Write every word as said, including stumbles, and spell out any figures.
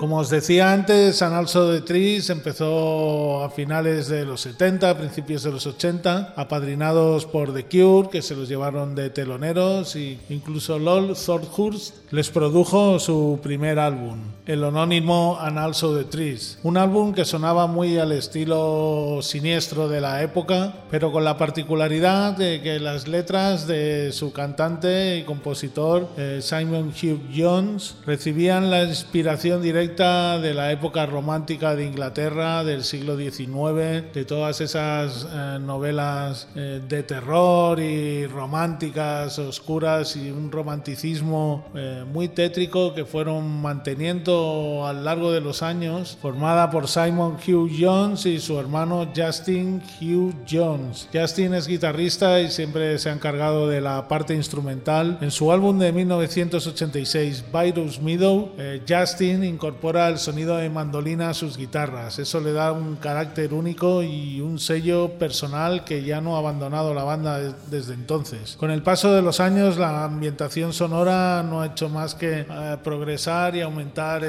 Como os decía antes, And Also the Trees empezó a finales de los setenta, principios de los ochenta, apadrinados por The Cure, que se los llevaron de teloneros, y incluso Lol Thorhurst les produjo su primer álbum, el anónimo And Also the Trees, un álbum que sonaba muy al estilo siniestro de la época, pero con la particularidad de que las letras de su cantante y compositor eh, Simon Hugh Jones recibían la inspiración directa de la época romántica de Inglaterra del siglo diecinueve, de todas esas eh, novelas eh, de terror y románticas, oscuras, y un romanticismo eh, muy tétrico que fueron manteniendo a lo largo de los años, formada por Simon Hugh Jones y su hermano Justin Hugh Jones. Justin es guitarrista y siempre se ha encargado de la parte instrumental. En su álbum de mil novecientos ochenta y seis, Virus Meadow, eh, Justin incorpora el sonido de mandolina a sus guitarras. Eso le da un carácter único y un sello personal que ya no ha abandonado la banda de- desde entonces. Con el paso de los años, la ambientación sonora no ha hecho más que eh, progresar y aumentar